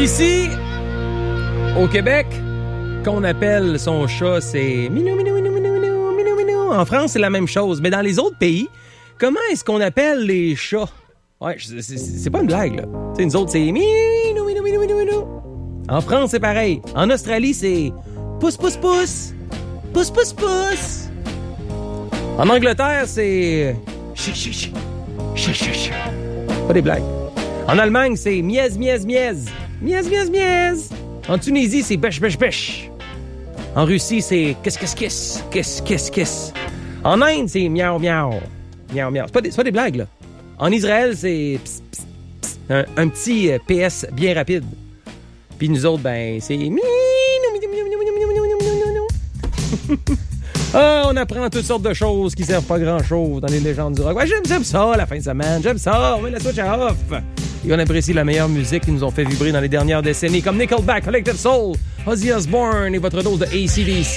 Ici, au Québec, qu'on appelle son chat, c'est minou, minou, minou, minou, minou, minou, minou. En France, c'est la même chose. Mais dans les autres pays, comment est-ce qu'on appelle les chats? Ouais, c'est pas une blague, là. Tu sais, nous autres, c'est minou, minou, minou, minou, minou. En France, c'est pareil. En Australie, c'est pouce, pouce, pouce. Pouce, pouce, pouce. En Angleterre, c'est chic, chic, chic. Chic, chic, chic. Pas des blagues. En Allemagne, c'est miez, miez, miez. Miez, miez, miez. En Tunisie, c'est bêche, bêche, bêche. En Russie, c'est kiss, kiss, kiss. Kiss, kiss, kiss. En Inde, c'est miaou, miaou. Miaou, miaou. C'est pas des blagues, là. En Israël, c'est pss, pss, pss. Un petit PS bien rapide. Puis nous autres, ben, c'est Ah, on apprend toutes sortes de choses qui servent pas grand-chose dans les légendes du rock. Ouais, j'aime ça, la fin de semaine. J'aime ça. On met la switch à off. Et on apprécie la meilleure musique qui nous ont fait vibrer dans les dernières décennies, comme Nickelback, Collective Soul, Ozzy Osbourne et votre dose de AC/DC.